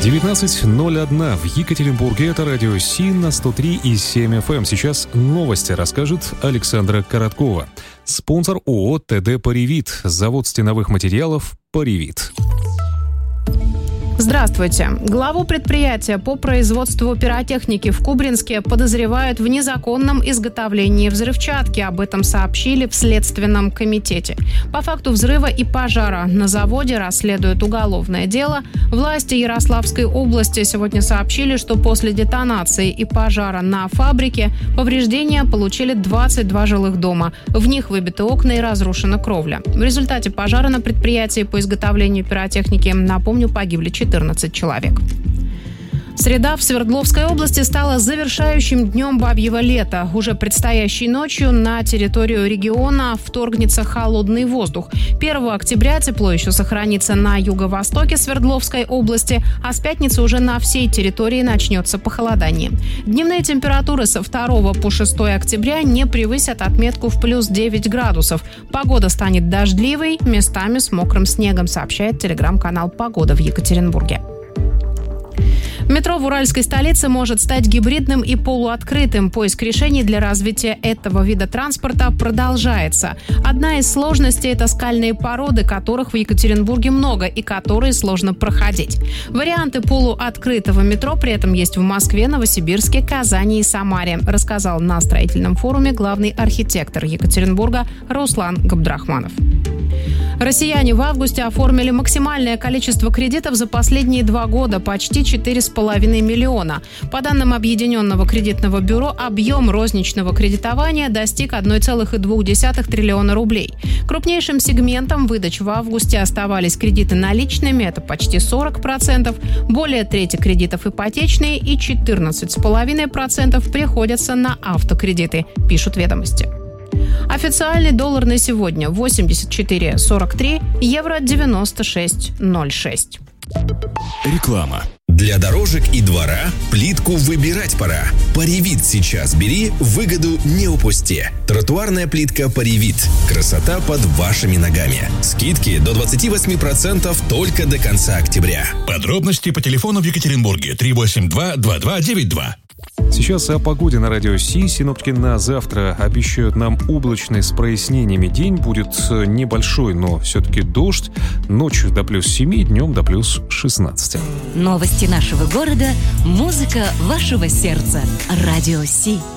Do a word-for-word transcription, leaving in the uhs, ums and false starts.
девятнадцать ноль один в Екатеринбурге. Это радио Си на сто три и семь эф эм. Сейчас новости расскажет Александра Короткова. Спонсор ООО ТД «Паривит». Завод стеновых материалов «Паривит». Здравствуйте. Главу предприятия по производству пиротехники в Кубринске подозревают в незаконном изготовлении взрывчатки. Об этом сообщили в Следственном комитете. По факту взрыва и пожара на заводе расследуют уголовное дело. Власти Ярославской области сегодня сообщили, что после детонации и пожара на фабрике повреждения получили двадцать два жилых дома. В них выбиты окна и разрушена кровля. В результате пожара на предприятии по изготовлению пиротехники, напомню, погибли четырнадцать человек. Среда в Свердловской области стала завершающим днем бабьего лета. Уже предстоящей ночью на территорию региона вторгнется холодный воздух. первого октября тепло еще сохранится на юго-востоке Свердловской области, а с пятницы уже на всей территории начнется похолодание. Дневные температуры со второго по шестое октября не превысят отметку в плюс девять градусов. Погода станет дождливой, местами с мокрым снегом, сообщает телеграм-канал «Погода» в Екатеринбурге. Метро в уральской столице может стать гибридным и полуоткрытым. Поиск решений для развития этого вида транспорта продолжается. Одна из сложностей – это скальные породы, которых в Екатеринбурге много и которые сложно проходить. Варианты полуоткрытого метро при этом есть в Москве, Новосибирске, Казани и Самаре, рассказал на строительном форуме главный архитектор Екатеринбурга Руслан Габдрахманов. Россияне в августе оформили максимальное количество кредитов за последние два года – почти четыре с половиной миллиона. По данным Объединенного кредитного бюро, объем розничного кредитования достиг одна целая две десятых триллиона рублей. Крупнейшим сегментом выдач в августе оставались кредиты наличными – это почти сорок процентов, более трети кредитов ипотечные и четырнадцать целых пять десятых процента приходятся на автокредиты, пишут «Ведомости». Официальный доллар на сегодня восемьдесят четыре сорок три, евро девяносто шесть ноль шесть. Реклама. Для дорожек и двора плитку выбирать пора. Паривит сейчас бери, выгоду не упусти. Тротуарная плитка Паривит. Красота под вашими ногами. Скидки до двадцать восемь процентов только до конца октября. Подробности по телефону в Екатеринбурге три восемь два два два девять два. Сейчас о погоде на радио Си. Синоптики на завтра обещают нам облачный с прояснениями день. Будет небольшой, но все-таки дождь. Ночью до плюс семи, днем до плюс шестнадцати. Новости нашего города, музыка вашего сердца. Радио Си.